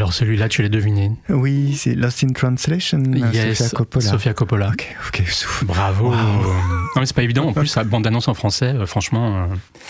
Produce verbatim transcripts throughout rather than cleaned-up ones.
Alors celui-là, tu l'as deviné. Oui, c'est Lost in Translation, yes, Sofia Coppola. Sofia Coppola. Ok, ok, souffle. Bravo. Wow. Non mais c'est pas évident. En plus, la bande-annonce en français, euh, franchement. Euh...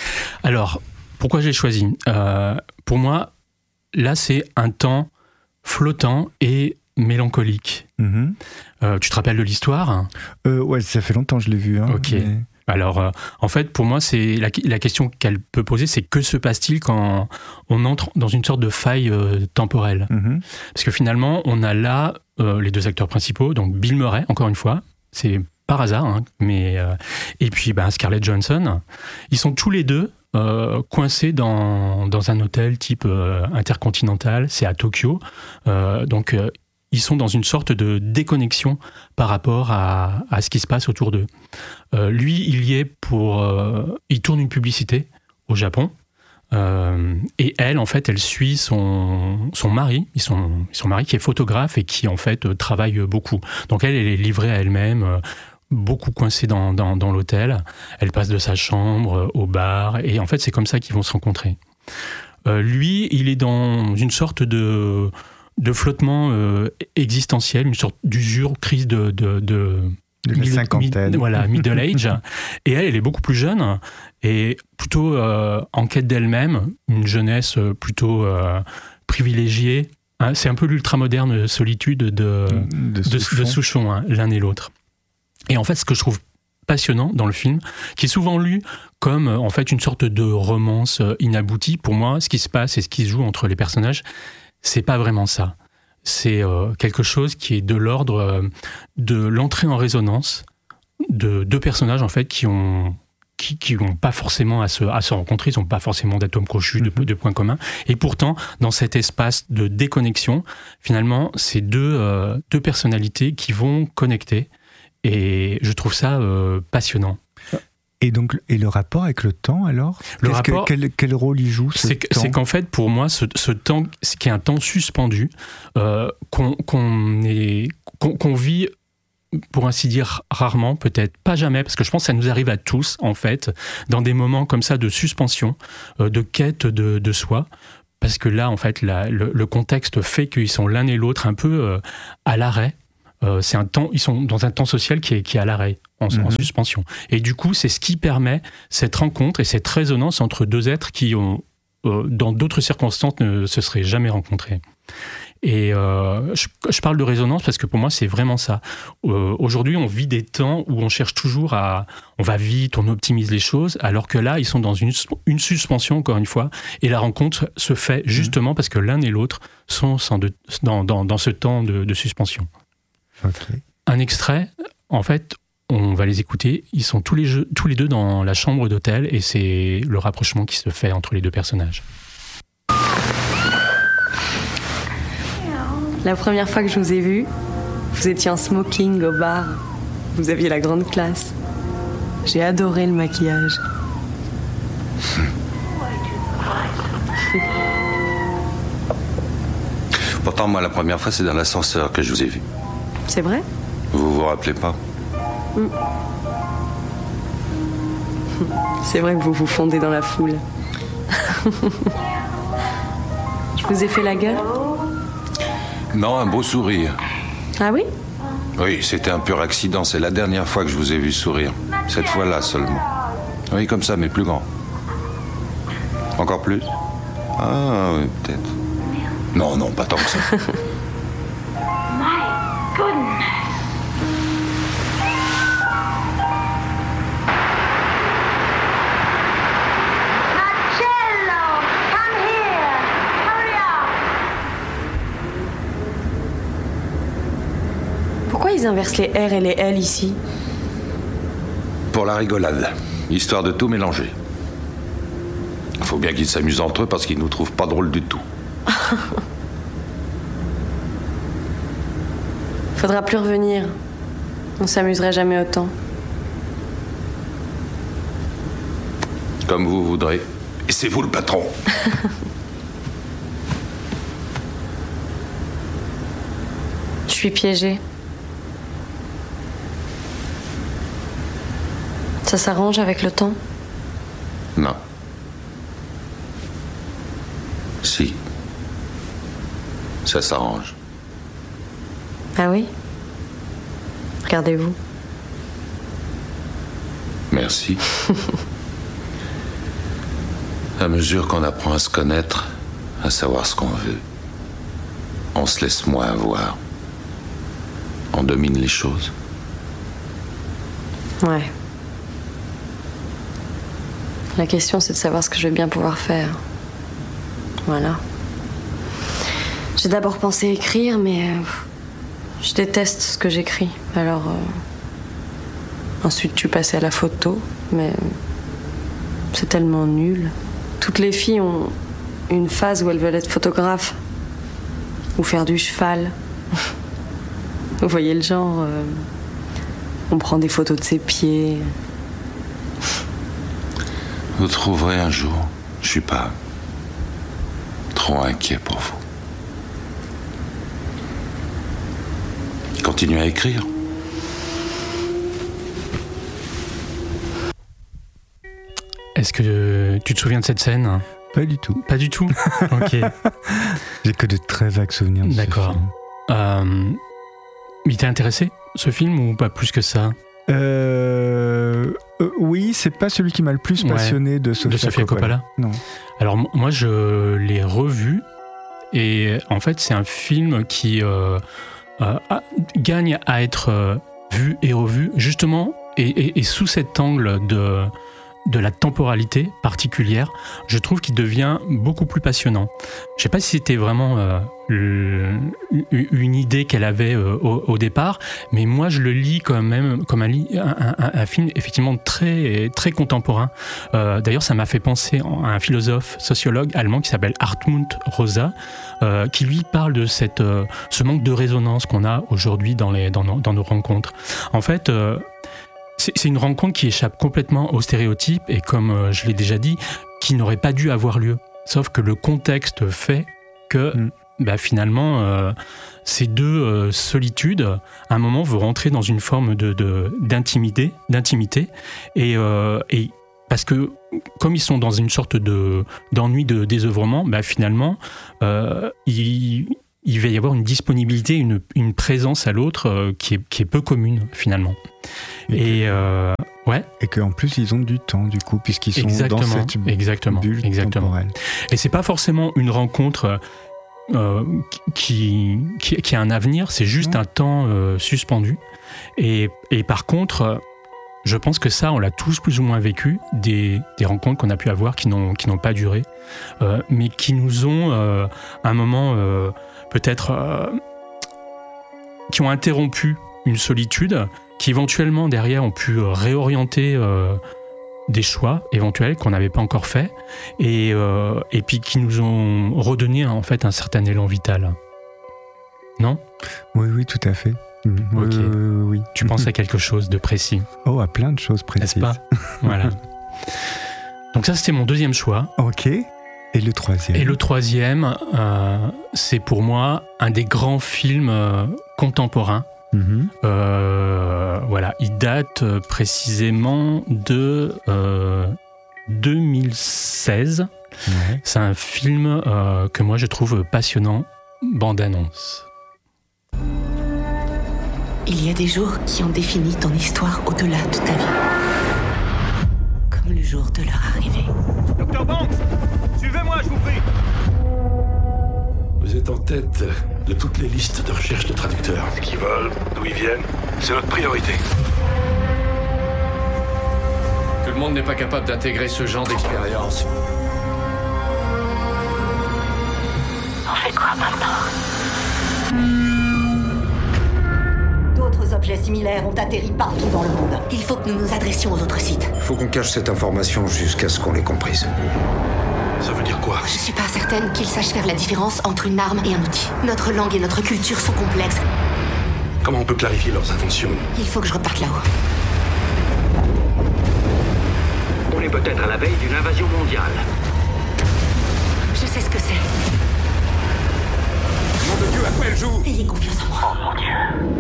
Alors, pourquoi j'ai choisi euh, Pour moi, là, c'est un temps flottant et mélancolique. Mm-hmm. Euh, tu te rappelles de l'histoire ? euh, Ouais, ça fait longtemps que je l'ai vu. Hein, ok. Mais... Alors, euh, en fait, pour moi, c'est la, la question qu'elle peut poser, c'est que se passe-t-il quand on entre dans une sorte de faille euh, temporelle ? Mm-hmm. Parce que finalement, on a là euh, les deux acteurs principaux, donc Bill Murray, encore une fois, c'est par hasard, hein, mais euh, et puis ben, Scarlett Johansson, ils sont tous les deux euh, coincés dans dans un hôtel type euh, intercontinental, c'est à Tokyo, euh, donc. Euh, Ils sont dans une sorte de déconnexion par rapport à, à ce qui se passe autour d'eux. Euh, lui, il y est pour... Euh, il tourne une publicité au Japon. Euh, et elle, en fait, elle suit son, son mari, son, son mari qui est photographe et qui, en fait, travaille beaucoup. Donc elle, elle est livrée à elle-même, euh, beaucoup coincée dans, dans, dans l'hôtel. Elle passe de sa chambre au bar. Et en fait, c'est comme ça qu'ils vont se rencontrer. Euh, lui, il est dans une sorte de... de flottement euh, existentiel, une sorte d'usure, crise de... de, de de la cinquantaine. Mid, voilà, middle age. Et elle, elle est beaucoup plus jeune et plutôt euh, en quête d'elle-même, une jeunesse plutôt euh, privilégiée. Hein, c'est un peu l'ultramoderne solitude de, de Souchon, de, de Souchon hein, l'un et l'autre. Et en fait, ce que je trouve passionnant dans le film, qui est souvent lu comme en fait une sorte de romance inaboutie, pour moi, ce qui se passe et ce qui se joue entre les personnages, c'est pas vraiment ça. C'est euh, quelque chose qui est de l'ordre euh, de l'entrée en résonance de deux personnages en fait qui ont qui qui n'ont pas forcément à se à se rencontrer, ils n'ont pas forcément d'atomes crochus, mm-hmm. de, de points communs. Et pourtant, dans cet espace de déconnexion, finalement, c'est deux euh, deux personnalités qui vont connecter. Et je trouve ça euh, passionnant. Et donc, et le rapport avec le temps, alors le rapport, que, quel, quel rôle il joue, ce c'est, temps c'est qu'en fait, pour moi, ce, ce temps, qui est un temps suspendu, euh, qu'on, qu'on, est, qu'on, qu'on vit, pour ainsi dire, rarement, peut-être, pas jamais, parce que je pense que ça nous arrive à tous, en fait, dans des moments comme ça de suspension, euh, de quête de, de soi, parce que là, en fait, la, le, le contexte fait qu'ils sont l'un et l'autre un peu euh, à l'arrêt. Euh, c'est un temps, ils sont dans un temps social qui est, qui est à l'arrêt, en, mm-hmm. en suspension. Et du coup, c'est ce qui permet cette rencontre et cette résonance entre deux êtres qui, ont, euh, dans d'autres circonstances, ne se seraient jamais rencontrés. Et euh, je, je parle de résonance parce que pour moi, c'est vraiment ça. Euh, aujourd'hui, on vit des temps où on cherche toujours à... On va vite, on optimise les choses, alors que là, ils sont dans une, une suspension, encore une fois, et la rencontre se fait justement mmh. parce que l'un et l'autre sont sans de, dans, dans, dans ce temps de, de suspension. Okay. Un extrait, en fait, on va les écouter. Ils sont tous les, jeux, tous les deux dans la chambre d'hôtel et c'est le rapprochement qui se fait entre les deux personnages. La première fois que je vous ai vu, vous étiez en smoking au bar. Vous aviez la grande classe. J'ai adoré le maquillage. Pourtant, moi, la première fois, c'est dans l'ascenseur que je vous ai vu. C'est vrai ? Vous vous rappelez pas ? mm. C'est vrai que vous vous fondez dans la foule. Je vous ai fait la gueule ? Non, un beau sourire. Ah oui ? Oui, c'était un pur accident. C'est la dernière fois que je vous ai vu sourire. Cette fois-là seulement. Oui, comme ça, mais plus grand. Encore plus ? Ah, oui, peut-être. Non, non, pas tant que ça. Pourquoi ils inversent les R et les L ici ? Pour la rigolade, histoire de tout mélanger. Il faut bien qu'ils s'amusent entre eux parce qu'ils nous trouvent pas drôles du tout. Faudra plus revenir. On s'amuserait jamais autant. Comme vous voudrez. Et c'est vous le patron. Je suis piégée. Ça s'arrange avec le temps ? Non. Si. Ça s'arrange. Ah oui? Regardez-vous. Merci. À mesure qu'on apprend à se connaître, à savoir ce qu'on veut, on se laisse moins avoir. On domine les choses. Ouais. La question, c'est de savoir ce que je vais bien pouvoir faire. Voilà. J'ai d'abord pensé écrire, mais euh, je déteste ce que j'écris. Alors, euh, ensuite, je suis passée à la photo, mais c'est tellement nul. Toutes les filles ont une phase où elles veulent être photographes ou faire du cheval. Vous voyez le genre, euh, on prend des photos de ses pieds. Vous trouverez un jour. Je suis pas trop inquiet pour vous. Continuez à écrire. Est-ce que tu te souviens de cette scène? Pas du tout. Pas du tout. Ok. J'ai que de très vagues souvenirs de D'accord. ce film. Euh, il t'a intéressé, ce film, ou pas plus que ça? Euh, euh, oui, c'est pas celui qui m'a le plus passionné ouais. de Sofia, de Sofia Coppola. Coppola. Non. Alors moi, je l'ai revu, et en fait, c'est un film qui euh, euh, a, gagne à être euh, vu et revu, justement, et, et, et sous cet angle de... de la temporalité particulière, je trouve qu'il devient beaucoup plus passionnant. Je ne sais pas si c'était vraiment euh, le, une idée qu'elle avait euh, au, au départ, mais moi je le lis quand même comme un, un, un, un film effectivement très, très contemporain. Euh, d'ailleurs, ça m'a fait penser à un philosophe sociologue allemand qui s'appelle Hartmut Rosa, euh, qui lui parle de cette, euh, ce manque de résonance qu'on a aujourd'hui dans, les, dans, nos, dans nos rencontres. En fait, euh, c'est une rencontre qui échappe complètement aux stéréotypes et, comme je l'ai déjà dit, qui n'aurait pas dû avoir lieu. Sauf que le contexte fait que mm. bah, finalement, euh, ces deux euh, solitudes, à un moment, vont rentrer dans une forme de, de, d'intimité, d'intimité et, euh, et parce que comme ils sont dans une sorte de, d'ennui, de désœuvrement, bah, finalement, euh, ils... il va y avoir une disponibilité, une, une présence à l'autre euh, qui, est, qui est peu commune, finalement. Et, et, que, euh, ouais. et qu'en plus, ils ont du temps, du coup, puisqu'ils sont exactement, dans cette exactement, bulle exactement. temporelle. Et c'est pas forcément une rencontre euh, qui, qui, qui a un avenir, c'est juste mmh. un temps euh, suspendu. Et, et par contre, je pense que ça, on l'a tous plus ou moins vécu, des, des rencontres qu'on a pu avoir qui n'ont, qui n'ont pas duré, euh, mais qui nous ont, euh, à un moment... Euh, peut-être euh, qui ont interrompu une solitude, qui éventuellement derrière ont pu réorienter euh, des choix éventuels qu'on n'avait pas encore faits, et, euh, et puis qui nous ont redonné en fait un certain élan vital. Non ? Oui, oui, tout à fait. Mmh, ok. Oui, oui, oui. Tu penses à quelque chose de précis ? Oh, à plein de choses précises. N'est-ce pas ? Voilà. Donc ça, c'était mon deuxième choix. Ok. Et le troisième Et le troisième, euh, c'est pour moi un des grands films euh, contemporains. Mm-hmm. Euh, voilà, il date euh, précisément de euh, deux mille seize. Ouais. C'est un film euh, que moi je trouve passionnant. Bande-annonce. Il y a des jours qui ont défini ton histoire au-delà de ta vie. Comme le jour de leur arrivée. Docteur Banks, suivez-moi, je vous prie. Vous êtes en tête de toutes les listes de recherche de traducteurs. Ce qu'ils veulent, d'où ils viennent, c'est notre priorité. Tout le monde n'est pas capable d'intégrer ce genre d'expérience. On fait quoi maintenant ? D'autres objets similaires ont atterri partout dans le monde. Il faut que nous nous adressions aux autres sites. Faut qu'on cache cette information jusqu'à ce qu'on l'ait comprise. Ça veut dire quoi ? Je suis pas certaine qu'ils sachent faire la différence entre une arme et un outil. Notre langue et notre culture sont complexes. Comment on peut clarifier leurs intentions ? Il faut que je reparte là-haut. On est peut-être à la veille d'une invasion mondiale. Je sais ce que c'est. Nom de Dieu, à quoi elle joue ? Ayez confiance en moi. Oh mon Dieu.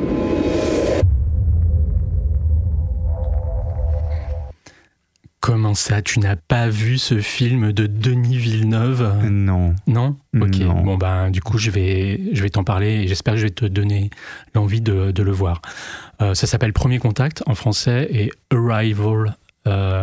Comment ça, tu n'as pas vu ce film de Denis Villeneuve ? Non. Non ? Ok. Non. Bon, ben, du coup, je vais, je vais t'en parler et j'espère que je vais te donner l'envie de, de le voir. Euh, ça s'appelle Premier Contact en français et Arrival euh,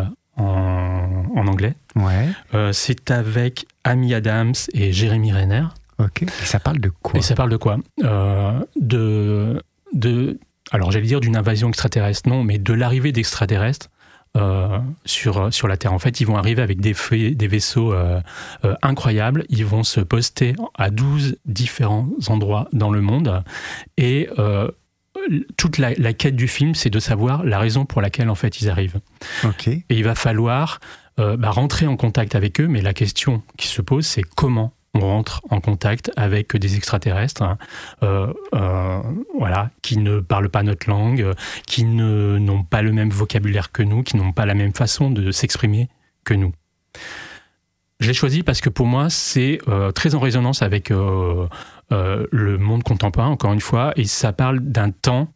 en, en anglais. Ouais. Euh, c'est avec Amy Adams et Jérémy Renner. Ok. Et ça parle de quoi ? Et ça parle de quoi ? euh, De... de alors, j'allais dire d'une invasion extraterrestre, non, mais de l'arrivée d'extraterrestres euh, sur, sur la Terre. En fait, ils vont arriver avec des, feux, des vaisseaux euh, euh, incroyables. Ils vont se poster à douze différents endroits dans le monde. Et euh, toute la, la quête du film, c'est de savoir la raison pour laquelle, en fait, ils arrivent. Ok. Et il va falloir euh, bah, rentrer en contact avec eux, mais la question qui se pose, c'est comment on rentre en contact avec des extraterrestres, hein, euh, euh, voilà, qui ne parlent pas notre langue, qui ne, n'ont pas le même vocabulaire que nous, qui n'ont pas la même façon de s'exprimer que nous. Je l'ai choisi parce que pour moi, c'est euh, très en résonance avec euh, euh, le monde contemporain, encore une fois, et ça parle d'un temps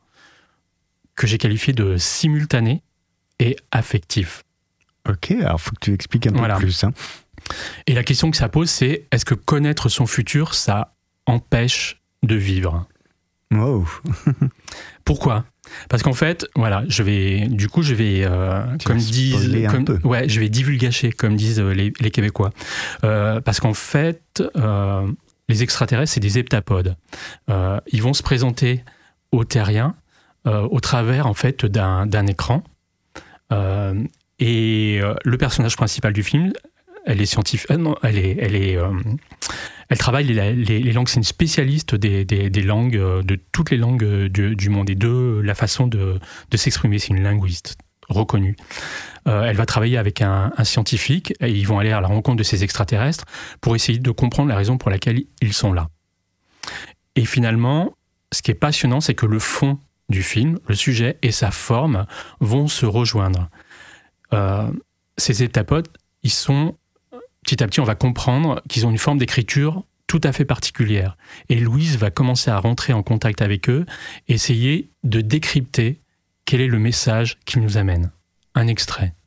que j'ai qualifié de simultané et affectif. Ok, alors il faut que tu expliques un peu voilà. plus. Hein. Et la question que ça pose, c'est est-ce que connaître son futur, ça empêche de vivre ? Wow. Pourquoi ? Parce qu'en fait, voilà, je vais, du coup, je vais, euh, comme disent, comme, ouais, je vais divulgacher, comme disent les, les Québécois, euh, parce qu'en fait, euh, les extraterrestres, c'est des heptapodes. Euh, ils vont se présenter aux terriens euh, au travers, en fait, d'un, d'un écran. Euh, et euh, le personnage principal du film, elle est scientifique, euh, non, elle est, elle est, euh, elle travaille les, les, les langues. C'est une spécialiste des, des, des langues, de toutes les langues du, du monde et de la façon de, de s'exprimer. C'est une linguiste reconnue. Euh, elle va travailler avec un, un scientifique et ils vont aller à la rencontre de ces extraterrestres pour essayer de comprendre la raison pour laquelle ils sont là. Et finalement, ce qui est passionnant, c'est que le fond du film, le sujet et sa forme vont se rejoindre. Euh, ces heptapodes, ils sont petit à petit, on va comprendre qu'ils ont une forme d'écriture tout à fait particulière. Et Louise va commencer à rentrer en contact avec eux, essayer de décrypter quel est le message qu'ils nous amènent. Un extrait.